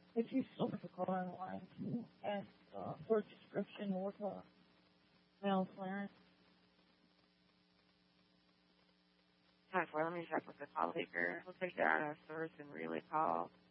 If you still have a car online to ask for a description or mail clearance. Let me check with the call taker. Looks like they're on a source and relay call.